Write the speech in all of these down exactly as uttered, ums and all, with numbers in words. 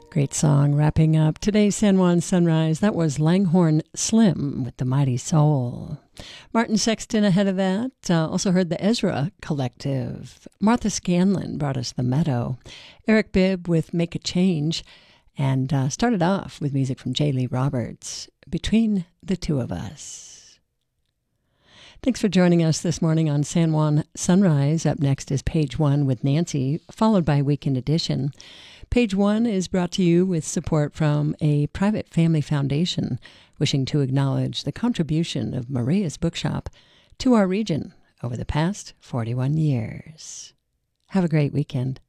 Great song wrapping up today's San Juan Sunrise. That was Langhorne Slim with The Mighty Soul. Martin Sexton ahead of that. Uh, also heard the Ezra Collective. Martha Scanlon brought us The Meadow. Eric Bibb with Make a Change. And uh, started off with music from J. Lee Roberts, Between the Two of Us. Thanks for joining us this morning on San Juan Sunrise. Up next is Page One with Nancy, followed by Weekend Edition. Page One is brought to you with support from a private family foundation wishing to acknowledge the contribution of Maria's Bookshop to our region over the past forty-one years. Have a great weekend.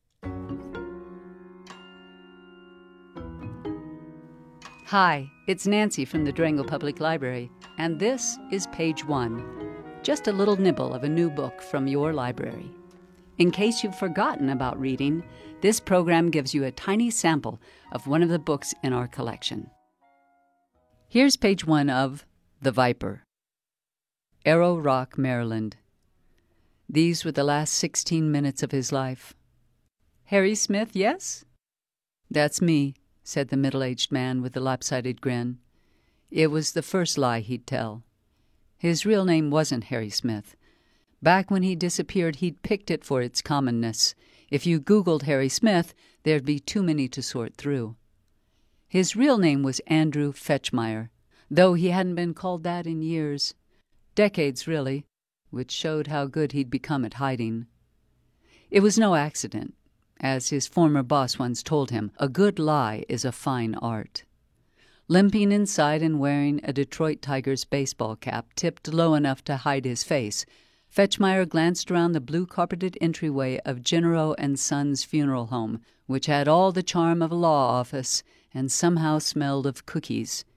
Hi, it's Nancy from the Durango Public Library, and this is Page One, just a little nibble of a new book from your library. In case you've forgotten about reading, this program gives you a tiny sample of one of the books in our collection. Here's page one of The Viper. Arrow Rock, Maryland. These were the last sixteen minutes of his life. Harry Smith, yes? That's me, said the middle-aged man with the lopsided grin. It was the first lie he'd tell. His real name wasn't Harry Smith. Back when he disappeared, he'd picked it for its commonness. If you Googled Harry Smith, there'd be too many to sort through. His real name was Andrew Fetchmeyer, though he hadn't been called that in years. Decades, really, which showed how good he'd become at hiding. It was no accident. As his former boss once told him, a good lie is a fine art. Limping inside and wearing a Detroit Tigers baseball cap tipped low enough to hide his face, Fetchmeyer glanced around the blue-carpeted entryway of Genero and Sons Funeral Home, which had all the charm of a law office and somehow smelled of cookies.